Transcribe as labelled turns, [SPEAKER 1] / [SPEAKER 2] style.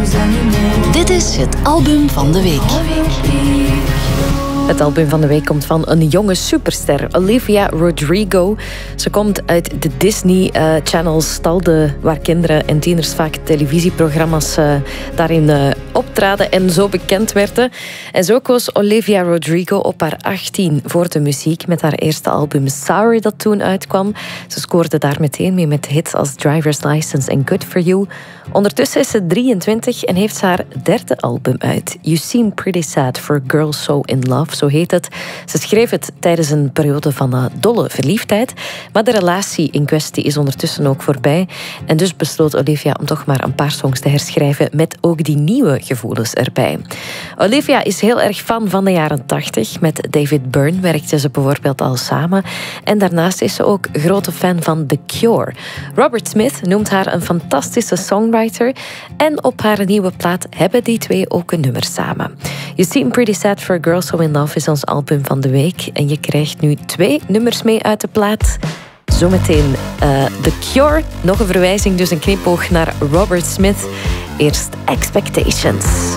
[SPEAKER 1] Dit is het album van de week.
[SPEAKER 2] Het album van de week komt van een jonge superster, Olivia Rodrigo. Ze komt uit de Disney Channel stalde, waar kinderen en tieners vaak televisieprogramma's daarin optraden en zo bekend werden. En zo koos Olivia Rodrigo op haar 18 voor de muziek met haar eerste album Sorry dat toen uitkwam. Ze scoorde daar meteen mee met hits als Driver's License en Good For You. Ondertussen is ze 23 en heeft ze haar derde album uit. You Seem Pretty Sad for a Girl So In Love, zo heet het. Ze schreef het tijdens een periode van dolle verliefdheid, maar de relatie in kwestie is ondertussen ook voorbij. En dus besloot Olivia om toch maar een paar songs te herschrijven met ook die nieuwe gevoelens erbij. Olivia is heel erg fan van de jaren 80. Met David Byrne werkte ze bijvoorbeeld al samen. En daarnaast is ze ook grote fan van The Cure. Robert Smith noemt haar een fantastische songwriter. En op haar nieuwe plaat hebben die twee ook een nummer samen. You Seem Pretty Sad for a Girl So In Love is ons album van de week. En je krijgt nu 2 nummers mee uit de plaat. Zometeen The Cure. Nog een verwijzing, dus een knipoog naar Robert Smith. Eerst Expectations.